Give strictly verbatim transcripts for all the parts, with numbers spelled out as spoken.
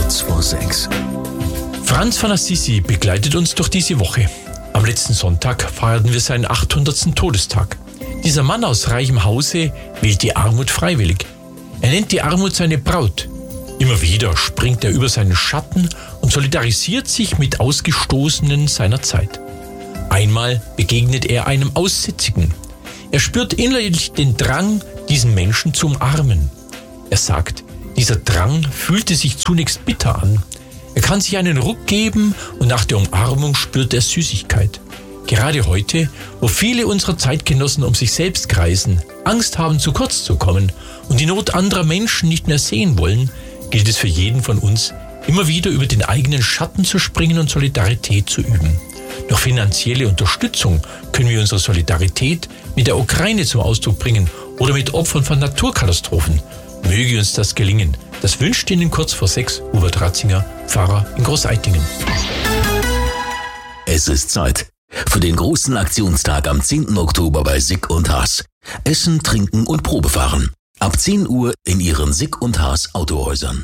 kurz vor sechs. Franz von Assisi begleitet uns durch diese Woche. Am letzten Sonntag feierten wir seinen achthundertsten Todestag. Dieser Mann aus reichem Hause wählt die Armut freiwillig. Er nennt die Armut seine Braut. Immer wieder springt er über seinen Schatten und solidarisiert sich mit Ausgestoßenen seiner Zeit. Einmal begegnet er einem Aussätzigen. Er spürt innerlich den Drang, diesen Menschen zu umarmen. Er sagt, dieser Drang fühlte sich zunächst bitter an. Er kann sich einen Ruck geben und nach der Umarmung spürt er Süßigkeit. Gerade heute, wo viele unserer Zeitgenossen um sich selbst kreisen, Angst haben, zu kurz zu kommen und die Not anderer Menschen nicht mehr sehen wollen, gilt es für jeden von uns, immer wieder über den eigenen Schatten zu springen und Solidarität zu üben. Durch finanzielle Unterstützung können wir unsere Solidarität mit der Ukraine zum Ausdruck bringen oder mit Opfern von Naturkatastrophen. Möge uns das gelingen. Das wünscht Ihnen kurz vor sechs Hubert Ratzinger, Pfarrer in Großeitingen. Es ist Zeit für den großen Aktionstag am zehnten Oktober bei Sick und Haas. Essen, trinken und Probefahren. Ab zehn Uhr in Ihren Sick und Haas Autohäusern.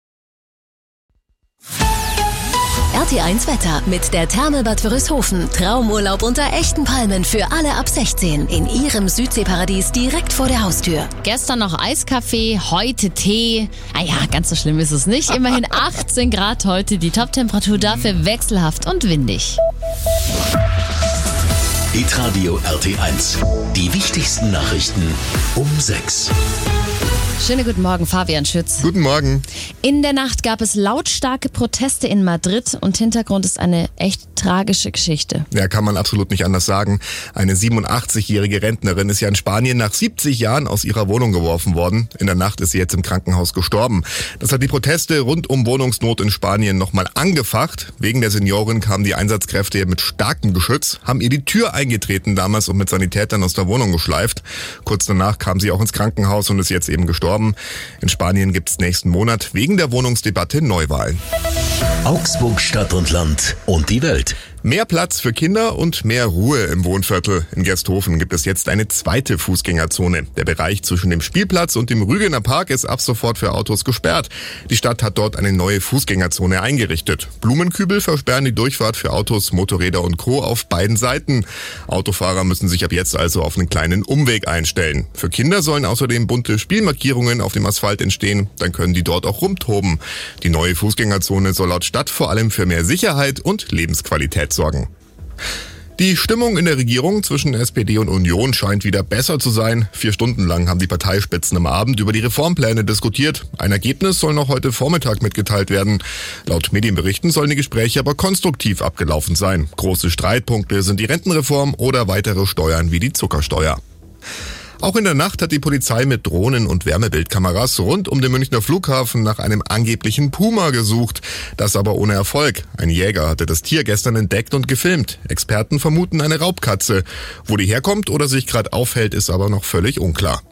R T eins Wetter mit der Therme Bad Wörishofen. Traumurlaub unter echten Palmen für alle ab sechzehn. In Ihrem Südseeparadies direkt vor der Haustür. Gestern noch Eiskaffee, heute Tee. Ah ja, ganz so schlimm ist es nicht. Immerhin achtzehn Grad heute. Die Toptemperatur dafür wechselhaft und windig. Hitradio R T eins. Die wichtigsten Nachrichten um sechs. Schönen guten Morgen, Fabian Schütz. Guten Morgen. In der Nacht gab es lautstarke Proteste in Madrid und Hintergrund ist eine echt tragische Geschichte. Ja, kann man absolut nicht anders sagen. Eine siebenundachtzigjährige Rentnerin ist ja in Spanien nach siebzig Jahren aus ihrer Wohnung geworfen worden. In der Nacht ist sie jetzt im Krankenhaus gestorben. Das hat die Proteste rund um Wohnungsnot in Spanien nochmal angefacht. Wegen der Seniorin kamen die Einsatzkräfte mit starkem Geschütz, haben ihr die Tür eingetreten damals und mit Sanitätern aus der Wohnung geschleift. Kurz danach kam sie auch ins Krankenhaus und ist jetzt eben gestorben. In Spanien gibt es nächsten Monat wegen der Wohnungsdebatte Neuwahlen. Augsburg, Stadt und Land und die Welt. Mehr Platz für Kinder und mehr Ruhe im Wohnviertel. In Gersthofen gibt es jetzt eine zweite Fußgängerzone. Der Bereich zwischen dem Spielplatz und dem Rügener Park ist ab sofort für Autos gesperrt. Die Stadt hat dort eine neue Fußgängerzone eingerichtet. Blumenkübel versperren die Durchfahrt für Autos, Motorräder und Co. auf beiden Seiten. Autofahrer müssen sich ab jetzt also auf einen kleinen Umweg einstellen. Für Kinder sollen außerdem bunte Spielmarkierungen auf dem Asphalt entstehen. Dann können die dort auch rumtoben. Die neue Fußgängerzone soll laut Stadt vor allem für mehr Sicherheit und Lebensqualität sorgen. Die Stimmung in der Regierung zwischen S P D und Union scheint wieder besser zu sein. Vier Stunden lang haben die Parteispitzen am Abend über die Reformpläne diskutiert. Ein Ergebnis soll noch heute Vormittag mitgeteilt werden. Laut Medienberichten sollen die Gespräche aber konstruktiv abgelaufen sein. Große Streitpunkte sind die Rentenreform oder weitere Steuern wie die Zuckersteuer. Auch in der Nacht hat die Polizei mit Drohnen und Wärmebildkameras rund um den Münchner Flughafen nach einem angeblichen Puma gesucht. Das aber ohne Erfolg. Ein Jäger hatte das Tier gestern entdeckt und gefilmt. Experten vermuten eine Raubkatze. Wo die herkommt oder sich gerade aufhält, ist aber noch völlig unklar.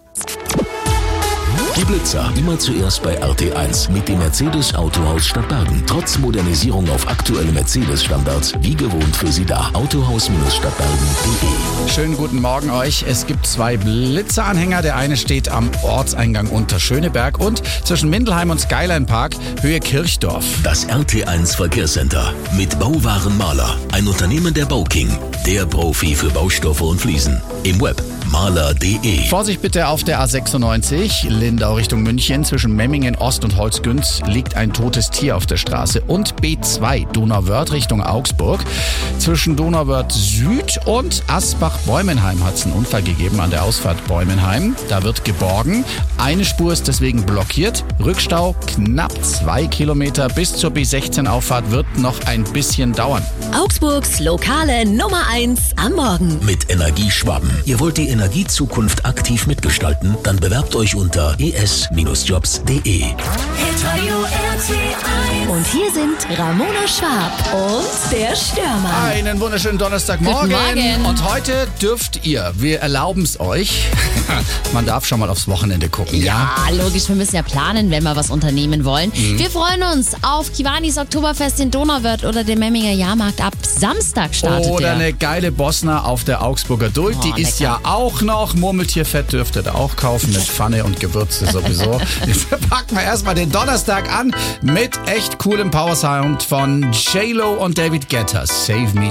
Die Blitzer, immer zuerst bei R T eins mit dem Mercedes Autohaus Stadtbergen. Trotz Modernisierung auf aktuelle Mercedes-Standards, wie gewohnt für Sie da. Autohaus Stadtbergen punkt de. Schönen guten Morgen euch. Es gibt zwei Blitzeranhänger. Der eine steht am Ortseingang unter Schöneberg und zwischen Mindelheim und Skyline Park, Höhe Kirchdorf. Das R T eins Verkehrscenter mit Bauwaren Maler. Ein Unternehmen der Bauking. Der Profi für Baustoffe und Fliesen. Im Web maler punkt de. Vorsicht bitte auf der A sechsundneunzig, Lindau Richtung München. Zwischen Memmingen Ost und Holzgünz liegt ein totes Tier auf der Straße. Und B zwei, Donauwörth Richtung Augsburg. Zwischen Donauwörth Süd und Asbach-Bäumenheim hat es einen Unfall gegeben an der Ausfahrt Bäumenheim. Da wird geborgen. Eine Spur ist deswegen blockiert. Rückstau knapp zwei Kilometer bis zur B sechzehn Auffahrt wird noch ein bisschen dauern. Augsburgs lokale Nummer eins am Morgen. Mit Energieschwaben. Ihr wollt die Energiezukunft aktiv mitgestalten? Dann bewerbt euch unter e s jobs punkt de. Und hier sind Ramona Schwab und der Stürmer. Einen wunderschönen Donnerstagmorgen. Guten Morgen. Und heute dürft ihr, wir erlauben es euch, man darf schon mal aufs Wochenende gucken. Ja, logisch, wir müssen ja planen, wenn wir was unternehmen wollen. Mhm. Wir freuen uns auf Kiwanis Oktoberfest in Donauwörth oder den Memminger Jahrmarkt. Ab Samstag startet Oder der. eine geile Bosna auf der Augsburger Duld. Oh, die lecker. ist ja auch noch. Murmeltierfett dürft ihr da auch kaufen mit Pfanne und Gewürze sowieso. Jetzt packen wir erstmal den Donnerstag an. mit echt coolem Power Sound von J-Lo und David Guetta. Save Me